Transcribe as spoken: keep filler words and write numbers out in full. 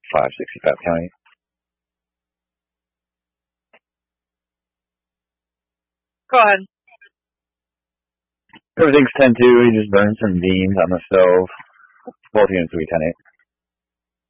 five sixty-five County. Go ahead. Everything's ten two. He just burned some beans on the stove. Both units will be ten eight.